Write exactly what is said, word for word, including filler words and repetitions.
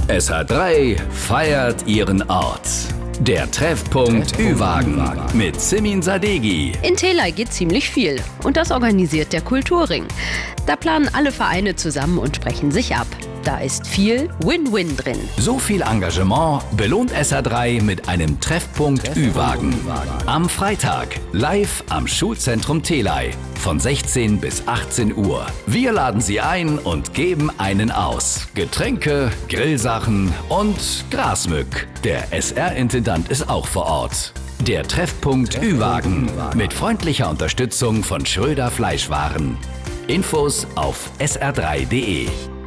S H drei feiert ihren Ort. Der Treffpunkt Ü-Wagen mit Simin Sadeghi. In Telai geht ziemlich viel und das organisiert der Kulturring. Da planen alle Vereine zusammen und sprechen sich ab. Da ist viel Win-Win drin. So viel Engagement belohnt S H drei mit einem Treffpunkt Ü-Wagen. Am Freitag live am Schulzentrum Telai von sechzehn bis achtzehn Uhr. Wir laden Sie ein und geben einen aus. Getränke, Grillsachen und Grasmück. Der S R-Intendant ist auch vor Ort. Der Treffpunkt Ü-Wagen mit freundlicher Unterstützung von Schröder Fleischwaren. Infos auf S R drei punkt de.